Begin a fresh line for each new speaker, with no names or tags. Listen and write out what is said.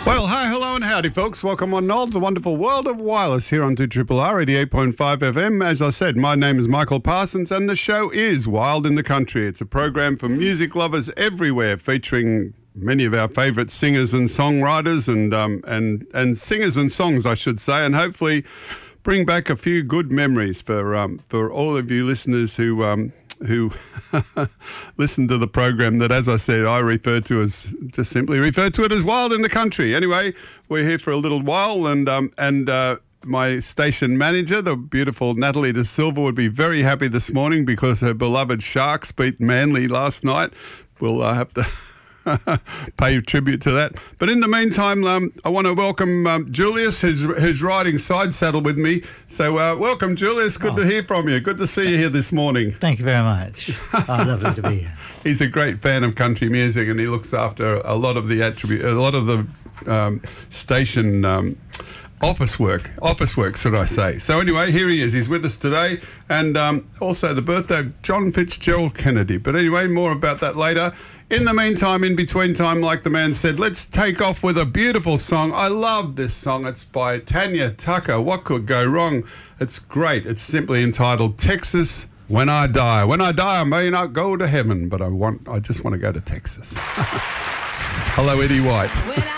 Well, hi, hello and howdy, folks. Welcome on Noel, the wonderful world of wireless here on 2RRR 88.5 FM. As I said, my name is Michael Parsons and the show is Wild in the Country. It's a program for music lovers everywhere featuring many of our favourite singers and songwriters and singers and songs, I should say, and hopefully bring back a few good memories for all of you listeners who listen to the program that, as I said, I refer to as just simply refer to it as Wild in the Country. Anyway, we're here for a little while, and my station manager, the beautiful Natalie De Silva, would be very happy this morning because her beloved Sharks beat Manly last night. We'll have to pay tribute to that. But in the meantime, I want to welcome Julius, who's riding side saddle with me. So welcome, Julius. Good to hear from you. Good to see you here this morning.
Thank you very much. Lovely to be here.
He's a great fan of country music, and he looks after a lot of the station office work, should I say. So anyway, here he is. He's with us today, and also the birthday of John Fitzgerald Kennedy. But anyway, more about that later. In the meantime, in between time, like the man said, let's take off with a beautiful song. I love this song. It's by Tanya Tucker. What could go wrong? It's great. It's simply entitled Texas When I Die. When I die, I may not go to heaven, but I just want to go to Texas. Hello, Eddie White.